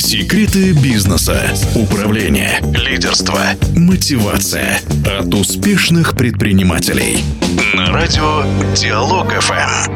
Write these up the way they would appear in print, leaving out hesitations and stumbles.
Секреты бизнеса, управления, лидерства, мотивация от успешных предпринимателей. На радио Диалог ФМ.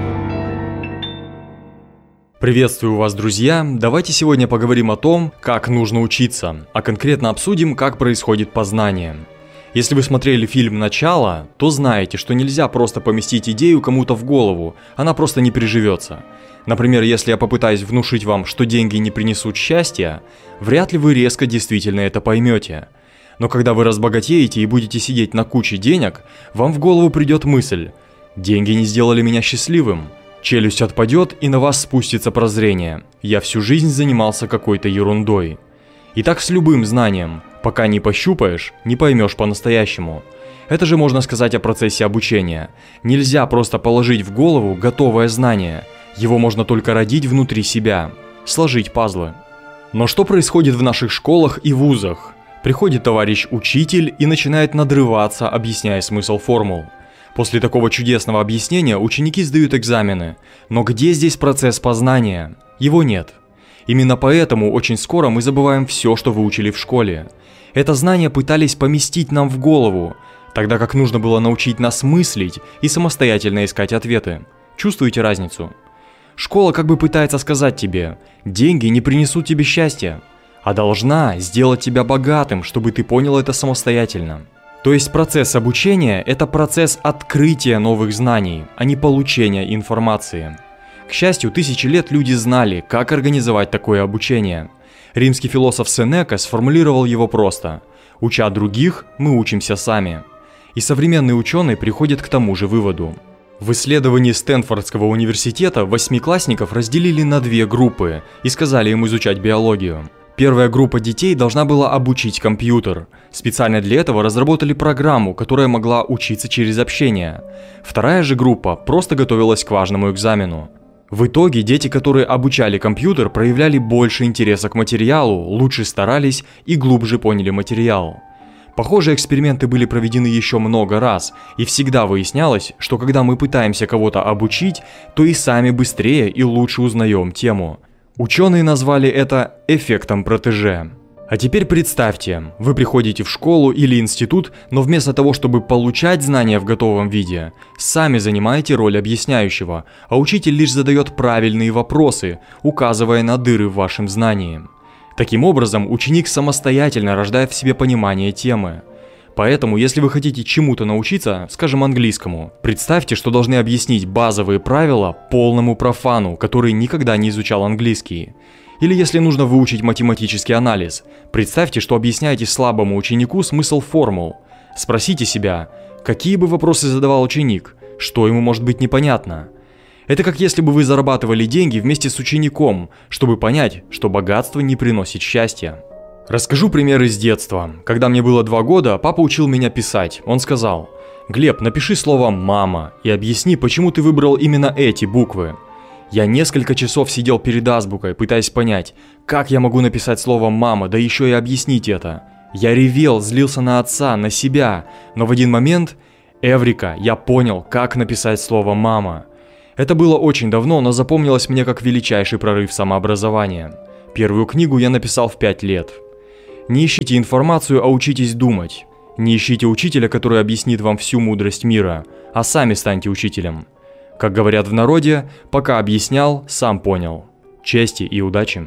Приветствую вас, друзья! Давайте сегодня поговорим о том, как нужно учиться, а конкретно обсудим, как происходит познание. Если вы смотрели фильм «Начало», то знаете, что нельзя просто поместить идею кому-то в голову, она просто не приживется. Например, если я попытаюсь внушить вам, что деньги не принесут счастья, вряд ли вы резко действительно это поймете. Но когда вы разбогатеете и будете сидеть на куче денег, вам в голову придет мысль: «Деньги не сделали меня счастливым». Челюсть отпадет, и на вас спустится прозрение: «Я всю жизнь занимался какой-то ерундой». И так с любым знанием. Пока не пощупаешь, не поймешь по-настоящему. Это же можно сказать о процессе обучения. Нельзя просто положить в голову готовое знание. Его можно только родить внутри себя. Сложить пазлы. Но что происходит в наших школах и вузах? Приходит товарищ-учитель и начинает надрываться, объясняя смысл формул. После такого чудесного объяснения ученики сдают экзамены. Но где здесь процесс познания? Его нет. Именно поэтому очень скоро мы забываем все, что выучили в школе. Это знание пытались поместить нам в голову, тогда как нужно было научить нас мыслить и самостоятельно искать ответы. Чувствуете разницу? Школа как бы пытается сказать тебе: деньги не принесут тебе счастья, а должна сделать тебя богатым, чтобы ты понял это самостоятельно. То есть процесс обучения – это процесс открытия новых знаний, а не получения информации. К счастью, тысячи лет люди знали, как организовать такое обучение. Римский философ Сенека сформулировал его просто: «Уча других, мы учимся сами». И современные ученые приходят к тому же выводу. В исследовании Стэнфордского университета восьмиклассников разделили на две группы и сказали им изучать биологию. Первая группа детей должна была обучить компьютер. Специально для этого разработали программу, которая могла учиться через общение. Вторая же группа просто готовилась к важному экзамену. В итоге дети, которые обучали компьютер, проявляли больше интереса к материалу, лучше старались и глубже поняли материал. Похожие эксперименты были проведены еще много раз, и всегда выяснялось, что когда мы пытаемся кого-то обучить, то и сами быстрее и лучше узнаем тему. Ученые назвали это эффектом протеже. А теперь представьте, вы приходите в школу или институт, но вместо того, чтобы получать знания в готовом виде, сами занимаете роль объясняющего, а учитель лишь задает правильные вопросы, указывая на дыры в вашем знании. Таким образом, ученик самостоятельно рождает в себе понимание темы. Поэтому, если вы хотите чему-то научиться, скажем, английскому, представьте, что должны объяснить базовые правила полному профану, который никогда не изучал английский. Или если нужно выучить математический анализ, представьте, что объясняете слабому ученику смысл формул. Спросите себя, какие бы вопросы задавал ученик, что ему может быть непонятно. Это как если бы вы зарабатывали деньги вместе с учеником, чтобы понять, что богатство не приносит счастья. Расскажу пример из детства. Когда мне было 2 года, папа учил меня писать. Он сказал: «Глеб, напиши слово «мама» и объясни, почему ты выбрал именно эти буквы». Я несколько часов сидел перед азбукой, пытаясь понять, как я могу написать слово «мама», да еще и объяснить это. Я ревел, злился на отца, на себя, но в один момент, эврика, я понял, как написать слово «мама». Это было очень давно, но запомнилось мне как величайший прорыв самообразования. Первую книгу я написал в 5 лет. Не ищите информацию, а учитесь думать. Не ищите учителя, который объяснит вам всю мудрость мира, а сами станьте учителем. Как говорят в народе, пока объяснял, сам понял. Чести и удачи!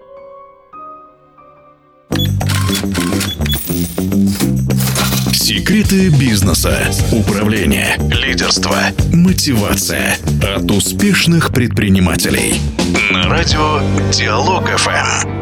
Секреты бизнеса, управления, лидерства, мотивация от успешных предпринимателей. На радио Диалог ФМ.